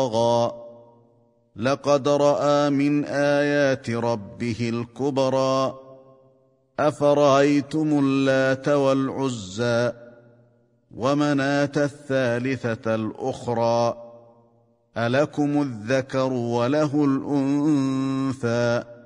طغى لقد رأى من آيات ربه الكبرى أفرأيتم اللات والعزى ومناة الثالثة الأخرى ألكم الذكر وله الأنثى